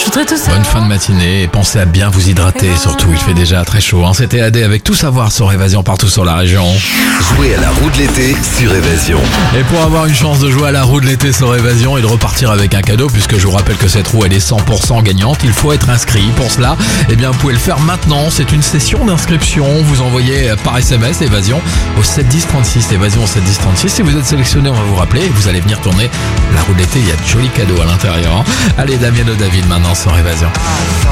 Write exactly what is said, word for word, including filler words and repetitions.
suis très tout seul. Bonne fin de matinée et pensez à bien vous hydrater, surtout il fait déjà très chaud. Hein. C'était A D avec Tout savoir sur Évasion partout sur la région. Jouez à la roue de l'été sur Évasion. Et pour avoir une chance de jouer à la roue de l'été sur Évasion et de repartir avec un cadeau, puisque je vous rappelle que cette roue elle est cent pour cent gagnante, il faut être inscrit. Pour cela, eh bien vous pouvez le faire maintenant, c'est une session d'inscription. Vous envoyez par S M S Évasion au sept dix trente-six, Évasion au sept dix trente-six. Si vous êtes sélectionné, on va vous rappeler et vous allez venir tourner la roue de l'été, il y a de jolis cadeaux à l'intérieur. Hein. Allez, Damien David maintenant sur Évasion.